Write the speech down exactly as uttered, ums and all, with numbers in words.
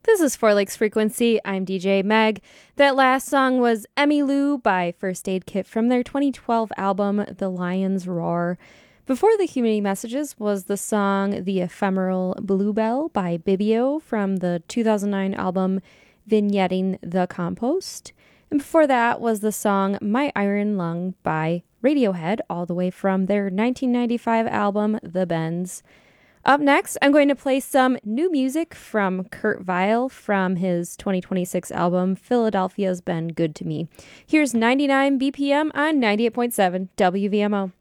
This is Four Lakes Frequency. I'm D J Meg. That last song was Emmylou by First Aid Kit from their twenty twelve album, The Lion's Roar. Before the community messages was the song The Ephemeral Bluebell by Bibio from the two thousand nine album Vignetting the Compost. And before that was the song My Iron Lung by Radiohead, all the way from their nineteen ninety-five album The Bends. Up next, I'm going to play some new music from Kurt Vile from his twenty twenty-six album Philadelphia's Been Good to Me. Here's ninety-nine B P M on ninety-eight point seven W V M O.